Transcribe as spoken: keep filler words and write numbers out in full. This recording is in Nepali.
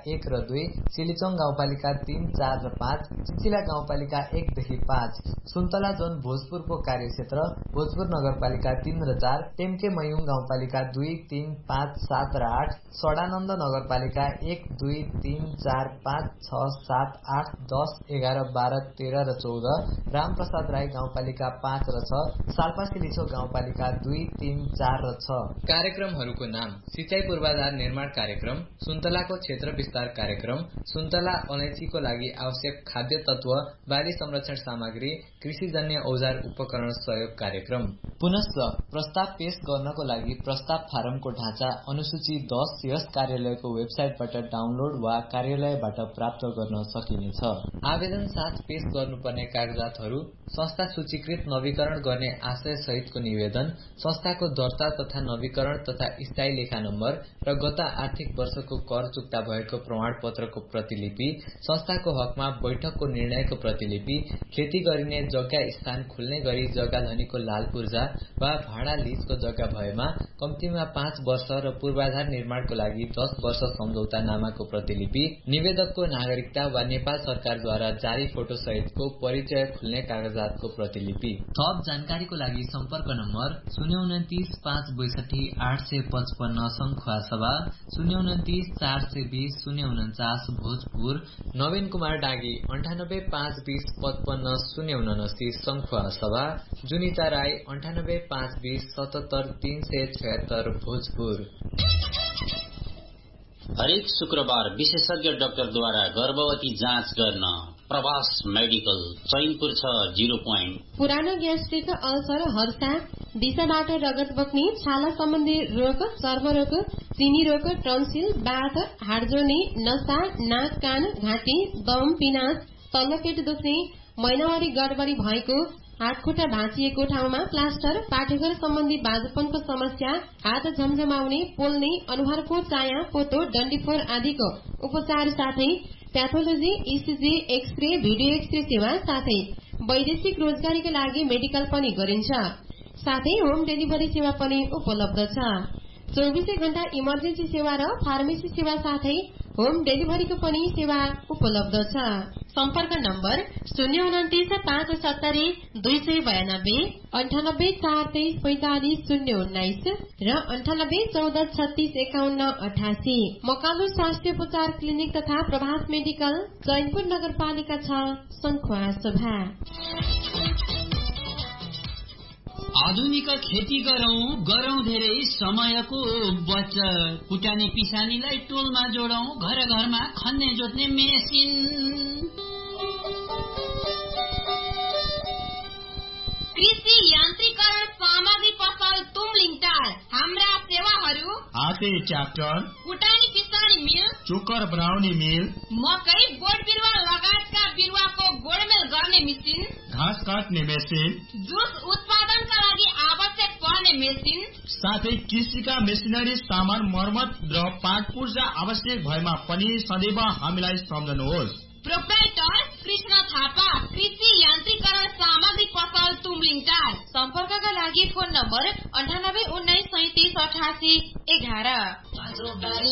एक र दुई, सिलिचोङ गाउँपालिका तीन, चार र पाँच, चिचिला गाउँपालिका एक देखि पाँच, सुन्तला जोन भोजपुरको कार्यक्षेत्र भोजपुर नगरपालिका तीन र चार, टेम्के मयूङ गाउँपालिका दुई, तीन, पाँच, सात र आठ, सडानन्द नगरपालिका एक, दुई, तीन, चार, पाँच, छ, सात, आठ, दस, एघार, बाह्र, तेह्र र चौध, रामप्रसाद राई गाउँपालिका पाँच र छ, साल्पा सिलिछो गाउँपालिका दुई, तीन, चार र छ। कार्यक्रमहरूको नाम: सिंचाई पूर्वाधार निर्माण कार्यक्रम, सुन्तलाको क्षेत्र विस्तार कार्यक्रम, सुन्तला अलैँचीको लागि आवश्यक खाद्य तत्व, बाली संरक्षण सामग्री, कृषिजन्य औजार उपकरण सहयोग कार्यक्रम। पुनश्च प्रस्ताव पेश गर्नको लागि प्रस्ताव फारमको ढाँचा अनुसूची दस यस कार्यालयको वेबसाइटबाट डाउनलोड वा कार्यालयबाट प्राप्त गर्न सकिनेछ। आवेदन साथ पेश गर्नुपर्ने कागजातहरू: संस्था सूचीकृत नवीकरण गर्ने आशय सहितको निवेदन, संस्थाको दर्ता तथा नवीकरण तथा स्थायी लेखा नम्बर र गत आर्थिक वर्षको कर चुक्ता भएको प्रमाण पत्रको प्रतिलिपि, संस्थाको हकमा बैठकको निर्णयको प्रतिलिपि, खेती गरिने जग्गा स्थान खुल्ने गरी जग्गा धनीको लाल पूर्जा वा भाडा लिजको जग्गा भएमा कम्तीमा पाँच वर्ष र पूर्वाधार निर्माणको लागि दस वर्ष सम्झौता नामाको प्रतिलिपि, निवेदकको नागरिकता वा नेपाल सरकारद्वारा जारी फोटो सहितको परिचय खुल्ने कागजातको प्रतिलिपि। थप जानकारीको लागि सम्पर्क नम्बर शून्य उन्तिस पाँच बैसठी आठ सय पचपन्न संखुवा सभा, शून्य उन्तिस चार सय बीस शून्य उन्चास भोजपुर, नवीन कुमार डागी अन्ठानब्बे पाँच बीस पचपन्न शून्य उनासी संखुवा सभा, जुनिता राई अन्ठानब्बे पाँच बीस सतहत्तर तीन सय छयत्तर भोजपुर। हरेक शुक्रबार विशेषज्ञ डाक्टरद्वारा गर्भवती जाँच गर्न प्रवास मेडिकल चैनपुर छ जीरो पोइन्ट। पुरानो ग्यास्ट्रिक, अल्सर, हर्सा, दिशाबाट रगत बग्ने, छाला सम्बन्धी रोग, चर्म रोग, चिनी रोग, टन्सिल, बाथ, हाडजोर्नी, नसा, नाक, कान, घाँटी, दम, पिनास, तल्लो पेट दुख्ने, महिनावारी गडबडी भएको, हात खुट्टा भाँचिएको ठाउँमा प्लास्टर, पाठेघर सम्बन्धी बाँझोपनको समस्या, हात झमझमाउने, पोल्ने, अनुहारको चाया, पोतो, डन्डीफोर आदिको उपचार साथै pathology, ECG, x-ray, video x-ray सेवा साथै वैदेशिक रोजगारीका लागि मेडिकल पनि गरिन्छ। साथै होम डेलिभरी सेवा पनि उपलब्ध छ। चौबिसै घण्टा इमर्जेन्सी सेवा र फार्मेसी सेवा साथै होम डेलिभरीको पनि सेवा उपलब्ध छ। सम्पर्क नम्बर शून्य उन्तिस पाँच सत्तरी दुई सय बयानब्बे, अन्ठानब्बे चार तेइस पैंतालिस शून्य उन्नाइस र अन्ठानब्बे चौध छत्तीस एकाउन्न अठासी। मकालु स्वास्थ्य उपचार क्लिनिक तथा प्रभास मेडिकल चैनपुर नगरपालिका छ संखुवा सभा। आधुनिक खेती गरौं गरौं धेरै समयको बचत। कुटानी पिसानीलाई टोलमा जोडौं, घर घरमा खन्ने जोत्ने मेसिन। कृषि यान्त्रिकरण सामग्री पसल तुमलिङ टार। हाम्रा सेवाहरू: हाते ट्र्याक्टर, कुटानी पिसानी मिल, चोकर बनाउने मिल, मकै, बोट बिरुवा लगायतका बिरुवाको गोडमेल गर्ने मेसिन, घाँस काट्ने मेसिन, जुस उत्पादनका लागि आवश्यक पर्ने मेसिन, साथै कृषिका मेसिनरी सामान मर्मत र पाक पूर्जा आवश्यक भएमा पनि सदैव हामीलाई सम्झनुहोस्। प्रोप्राइटर कृष्ण थापा, कृषि यान्त्रिकरण सामग्री पसल तुमलिङ टार। सम्पर्कका लागि फोन नम्बर अन्ठानब्बे उन्नाइस सैतिस अठासी एघार।